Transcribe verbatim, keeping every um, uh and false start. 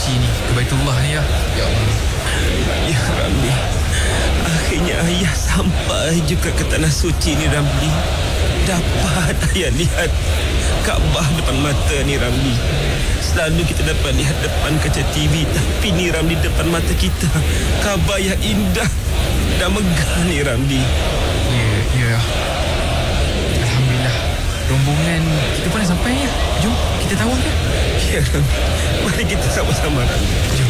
suci ni, ke Baitullah ni ya. Ya Allah. Ya Ramli, akhirnya ayah sampai juga ke tanah suci ni Ramli. Dapat ayah lihat Kaabah depan mata ni Ramli. Selalu kita dapat lihat depan kaca T V, tapi ni Ramli depan mata kita. Kaabah yang indah dan megah ni Ramli. Ya, ya. Alhamdulillah. Rombongan kita pun dah sampai ya. Jom kita tawaf ya. Ya Ramli, mari kita sama-sama Ramli. Jom.